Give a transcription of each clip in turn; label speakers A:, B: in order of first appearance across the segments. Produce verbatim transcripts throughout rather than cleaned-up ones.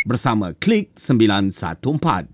A: bersama Klik sembilan satu empat.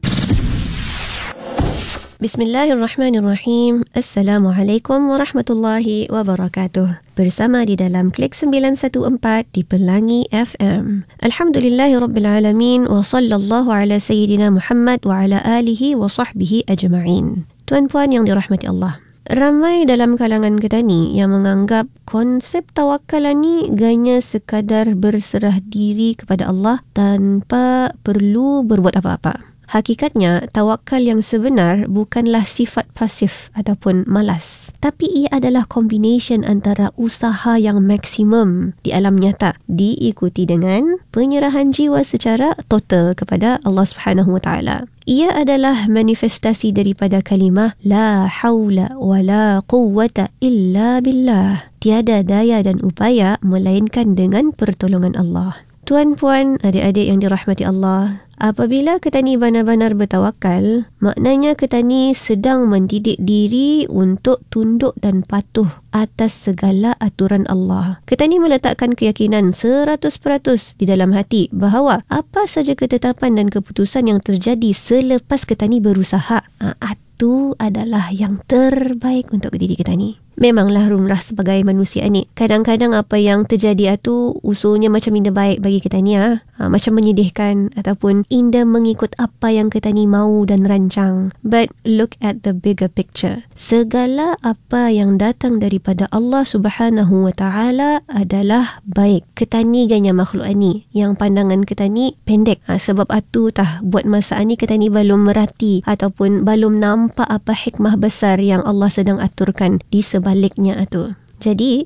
B: Bismillahirrahmanirrahim. Assalamualaikum warahmatullahi wabarakatuh. Bersama di dalam Klik sembilan satu empat di Pelangi F M. Alhamdulillahirrabbilalamin. Wa sallallahu ala sayyidina Muhammad wa ala alihi wa sahbihi ajma'in. Tuan-puan yang dirahmati Allah, ramai dalam kalangan kita ni yang menganggap konsep tawakal ni ganya sekadar berserah diri kepada Allah tanpa perlu berbuat apa-apa. Hakikatnya, tawakal yang sebenar bukanlah sifat pasif ataupun malas. Tapi ia adalah kombinasi antara usaha yang maksimum di alam nyata diikuti dengan penyerahan jiwa secara total kepada Allah Subhanahu Wa Taala. Ia adalah manifestasi daripada kalimah La hawla wa la quwwata illa billah. Tiada daya dan upaya melainkan dengan pertolongan Allah. Tuan-puan, adik-adik yang dirahmati Allah, apabila kita ni benar-benar bertawakal, maknanya kita ni sedang mendidik diri untuk tunduk dan patuh atas segala aturan Allah. Kita ni meletakkan keyakinan seratus peratus di dalam hati bahawa apa saja ketetapan dan keputusan yang terjadi selepas kita ni berusaha, itu adalah yang terbaik untuk diri kita ni. Memanglah lumrah sebagai manusia ni, kadang-kadang apa yang terjadi itu usulnya macam indah baik bagi kita ni, ha? Ha, macam menyedihkan ataupun indah mengikut apa yang kita ni mahu dan rancang. But look at the bigger picture. Segala apa yang datang daripada Allah Subhanahu Wa Taala adalah baik. Kita ni ganya makhluk ni yang pandangan kita ni pendek. Ha, sebab itu tah buat masa ni kita ni belum merati ataupun belum nampak apa hikmah besar yang Allah sedang aturkan di sebaliknya itu. Jadi,